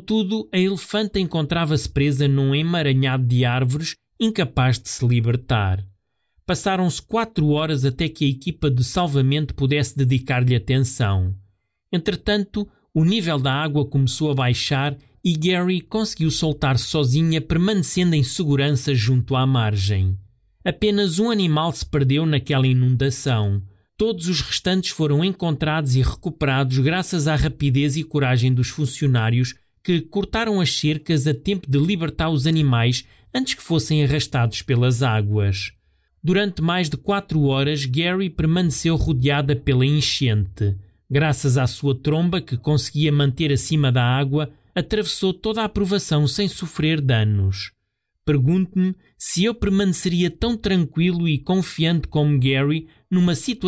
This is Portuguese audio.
Contudo, a elefanta encontrava-se presa num emaranhado de árvores, incapaz de se libertar. Passaram-se 4 horas até que a equipa de salvamento pudesse dedicar-lhe atenção. Entretanto, o nível da água começou a baixar e Gary conseguiu soltar-se sozinha, permanecendo em segurança junto à margem. Apenas um animal se perdeu naquela inundação. Todos os restantes foram encontrados e recuperados graças à rapidez e coragem dos funcionários que cortaram as cercas a tempo de libertar os animais antes que fossem arrastados pelas águas. Durante mais de 4 horas, Gary permaneceu rodeada pela enchente. Graças à sua tromba, que conseguia manter acima da água, atravessou toda a provação sem sofrer danos. Pergunto-me se eu permaneceria tão tranquilo e confiante como Gary numa situação